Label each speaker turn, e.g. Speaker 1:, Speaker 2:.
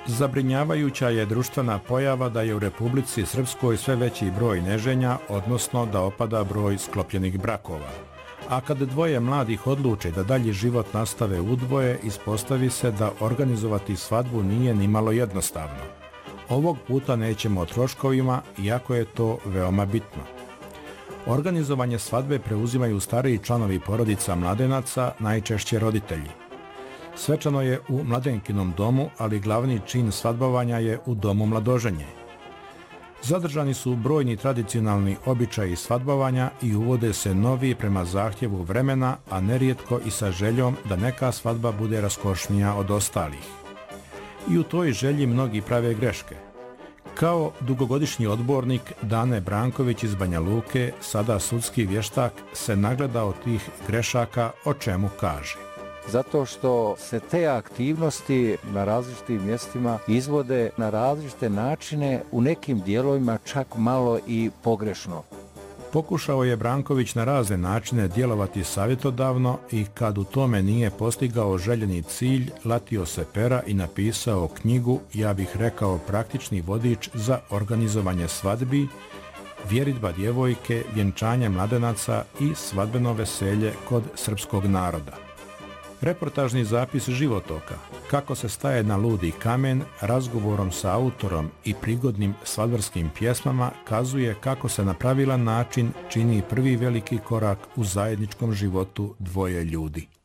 Speaker 1: Zabrinjavajuća je društvena pojava da je u Republici Srpskoj sve veći broj neženja, odnosno da opada broj sklopljenih brakova. A kad dvoje mladih odluče da dalji život nastave udvoje, ispostavi se da organizovati svadbu nije nimalo jednostavno. Ovog puta nećemo o troškovima, iako je to veoma bitno. Organizovanje svadbe preuzimaju stariji članovi porodica mladenaca, najčešće roditelji. Svečano je u mladenkinom domu, ali glavni čin svadbovanja je u domu mladoženje. Zadržani su brojni tradicionalni običaji svadbovanja i uvode se novi prema zahtjevu vremena, a nerijetko i sa željom da neka svadba bude raskošnija od ostalih. I u toj želji mnogi prave greške. Kao dugogodišnji odbornik Dane Branković iz Banja Luke, sada sudski vještak, se nagledao tih grešaka, o čemu kaže.
Speaker 2: Zato što se te aktivnosti na različitim mjestima izvode na različite načine, u nekim dijelovima čak malo i pogrešno.
Speaker 1: Pokušao je Branković na razne načine djelovati savjetodavno i kad u tome nije postigao željeni cilj, latio se pera i napisao knjigu, ja bih rekao praktični vodič za organizovanje svadbi, vjeridba djevojke, vjenčanje mladenaca i svadbeno veselje kod srpskog naroda. Reportažni zapis životoka, kako se staje na ludi kamen, razgovorom sa autorom i prigodnim svadbarskim pjesmama kazuje kako se na pravilan način čini prvi veliki korak u zajedničkom životu dvoje ljudi.